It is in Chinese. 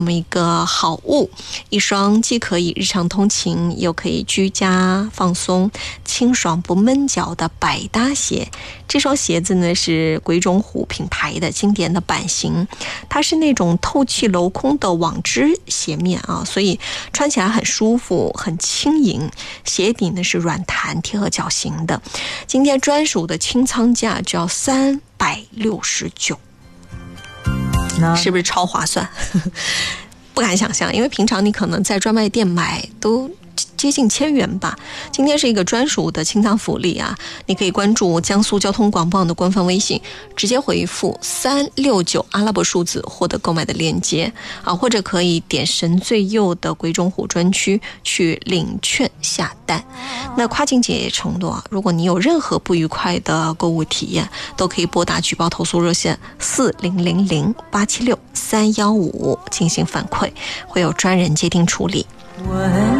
这么一个好物，一双既可以日常通勤又可以居家放松、清爽不闷脚的百搭鞋。这双鞋子呢是鬼冢虎品牌的经典的版型，它是那种透气镂空的网织鞋面啊，所以穿起来很舒服、很轻盈。鞋底呢是软弹贴合脚型的，今天专属的清仓价就要369。是不是超划算？不敢想象，因为平常你可能在专卖店买都接近1000元吧。今天是一个专属的清仓福利啊！你可以关注江苏交通广播网的官方微信，直接回复369阿拉伯数字获得购买的链接啊，或者可以点神最右的鬼冢虎专区去领券下单。那跨境节也承诺啊，如果你有任何不愉快的购物体验，都可以拨打举报投诉热线4000876315进行反馈，会有专人接听处理。